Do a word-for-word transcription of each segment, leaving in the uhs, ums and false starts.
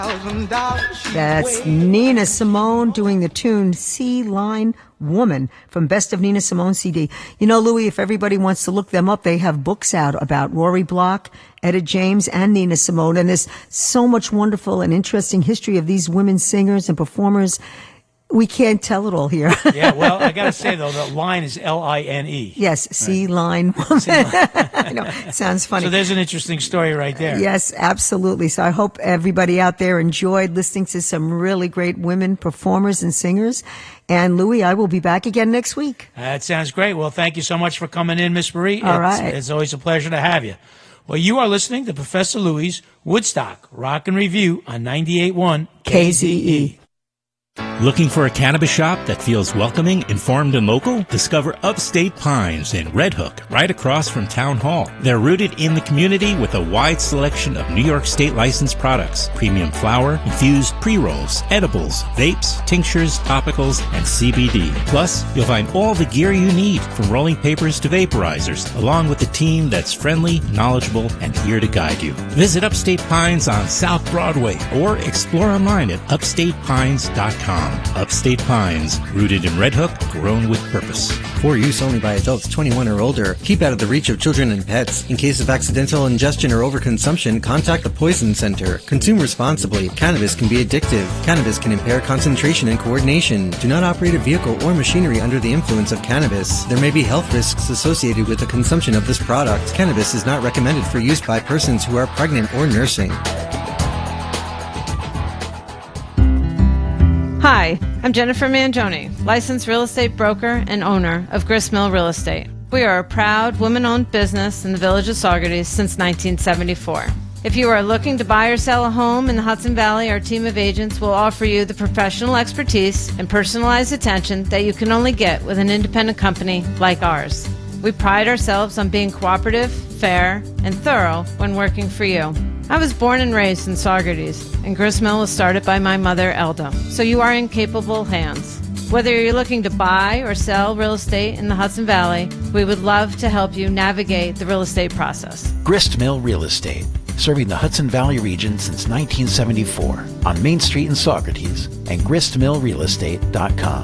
That's Nina Simone doing the tune Sea Line Woman from Best of Nina Simone C D. You know, Louis, if everybody wants to look them up, they have books out about Rory Block, Etta James, and Nina Simone. And there's so much wonderful and interesting history of these women singers and performers. We can't tell it all here. Yeah, well, I got to say, though, the line is L I N E. Yes, Sea Line Woman. I know, it sounds funny. So there's an interesting story right there. Yes, absolutely. So I hope everybody out there enjoyed listening to some really great women performers and singers. And Louis, I will be back again next week. That sounds great. Well, thank you so much for coming in, Miss Marie. All it's, right. It's always a pleasure to have you. Well, you are listening to Professor Louis' Woodstock Rock and Review on ninety-eight point one K Z E. Looking for a cannabis shop that feels welcoming, informed, and local? Discover Upstate Pines in Red Hook, right across from Town Hall. They're rooted in the community with a wide selection of New York State licensed products, premium flower, infused pre-rolls, edibles, vapes, tinctures, topicals, and C B D. Plus, you'll find all the gear you need, from rolling papers to vaporizers, along with a team that's friendly, knowledgeable, and here to guide you. Visit Upstate Pines on South Broadway or explore online at upstate pines dot com. Upstate Pines, rooted in Red Hook, grown with purpose. For use only by adults twenty-one or older. Keep out of the reach of children and pets. In case of accidental ingestion or overconsumption, contact the Poison Center. Consume responsibly. Cannabis can be addictive. Cannabis can impair concentration and coordination. Do not operate a vehicle or machinery under the influence of cannabis. There may be health risks associated with the consumption of this product. Cannabis is not recommended for use by persons who are pregnant or nursing. Hi, I'm Jennifer Mangione, licensed real estate broker and owner of Gristmill Real Estate. We are a proud woman-owned business in the village of Saugerties since nineteen seventy-four. If you are looking to buy or sell a home in the Hudson Valley, our team of agents will offer you the professional expertise and personalized attention that you can only get with an independent company like ours. We pride ourselves on being cooperative, fair, and thorough when working for you. I was born and raised in Saugerties, and Gristmill was started by my mother, Elda, so you are in capable hands. Whether you're looking to buy or sell real estate in the Hudson Valley, we would love to help you navigate the real estate process. Gristmill Real Estate, serving the Hudson Valley region since nineteen seventy-four, on Main Street in Saugerties, and grist mill real estate dot com.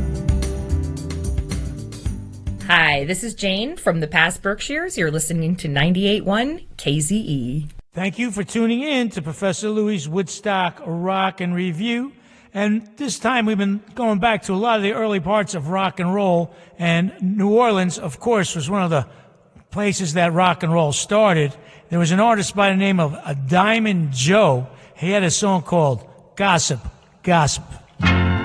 Hi, this is Jane from the past Berkshires. You're listening to ninety-eight point one K Z E. Thank you for tuning in to Professor Louis' Woodstock Rock and Review. And this time we've been going back to a lot of the early parts of rock and roll. And New Orleans, of course, was one of the places that rock and roll started. There was an artist by the name of Diamond Joe. He had a song called Gossip, Gossip.